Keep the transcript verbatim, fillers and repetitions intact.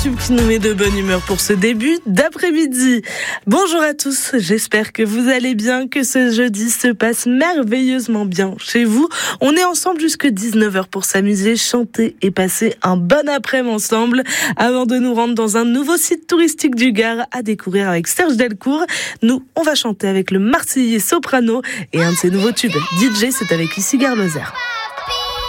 Tube qui nous met de bonne humeur pour ce début d'après-midi. Bonjour à tous, j'espère que vous allez bien, que ce jeudi se passe merveilleusement bien chez vous. On est ensemble jusqu'à dix-neuf heures pour s'amuser, chanter et passer un bon après-midi ensemble avant de nous rendre dans un nouveau site touristique du Gard à découvrir avec Serge Delcourt. Nous, on va chanter avec le Marseillais Soprano et un de ses nouveaux tubes. D J, c'est avec Lucie Garloser.